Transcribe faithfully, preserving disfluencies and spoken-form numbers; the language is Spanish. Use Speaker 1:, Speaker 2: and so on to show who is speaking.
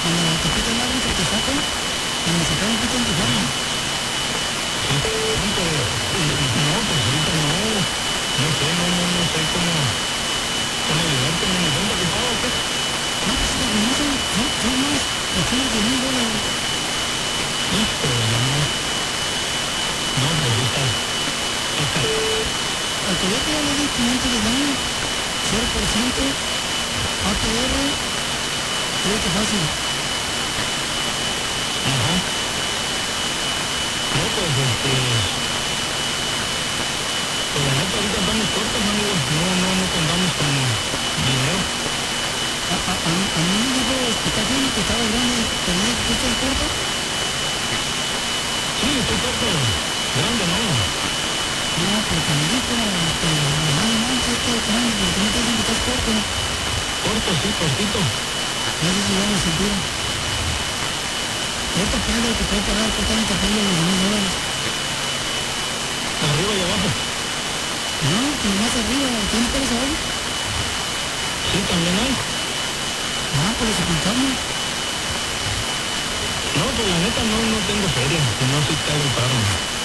Speaker 1: cuando te quitan el árbitro te sacan, cuando sacaron quitan tu forma.
Speaker 2: Sí, ¿cuánto? No, pues ahorita no, no sé, no, no, no sé cómo, cómo ayudarte, no me cuenta que pago, ¿qué?
Speaker 1: No, pues no son, son, son más, doscientos diez mil dólares.
Speaker 2: Hijo de la madre. No, pues ahí está. Está.
Speaker 1: Al que ya te le di quinientos de daño, cero por ciento, A T R, crédito fácil.
Speaker 2: Ajá. No, pues este. Pues la neta ahorita estamos cortos, amigos. No, no, no contamos con dinero.
Speaker 1: A, a, a, mí- a mí me dijo Hospital Clínico que estaba grande, tenía que estar corto.
Speaker 2: Sí, estoy corto. Grande, no.
Speaker 1: No, porque me dijo, este, no manches, este, ¿cómo? Porque no te dicen que estás corto.
Speaker 2: Corto, sí, cortito.
Speaker 1: No sé si va a la cintura. Este pelo que puede pagar totalmente pelo de los mil dólares.
Speaker 2: Arriba y abajo.
Speaker 1: No, que más arriba, ¿tienes pelos abajo?
Speaker 2: Sí, también hay.
Speaker 1: Ah, pues los ocultamos.
Speaker 2: No, pues la neta no, no tengo feria. Si no, sí te hago el paro.